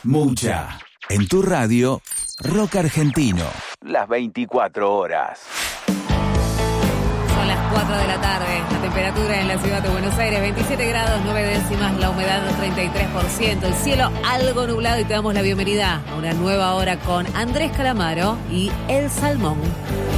Mucha. En tu radio, rock argentino. Las 24 horas. Son las 4 de la tarde. La temperatura en la ciudad de Buenos Aires, 27 grados, 9 décimas. La humedad, 33%. El cielo algo nublado y te damos la bienvenida a una nueva hora con Andrés Calamaro y El Salmón.